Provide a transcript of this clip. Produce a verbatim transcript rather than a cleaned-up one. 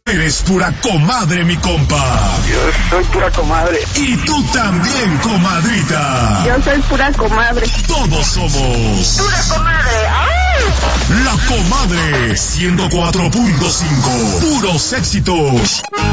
Eres pura comadre, mi compa. Yo soy pura comadre. Y tú también, comadrita. Yo soy pura comadre. Todos somos pura comadre. ¡Ay! La Comadre ciento cuatro punto cinco. Puros éxitos.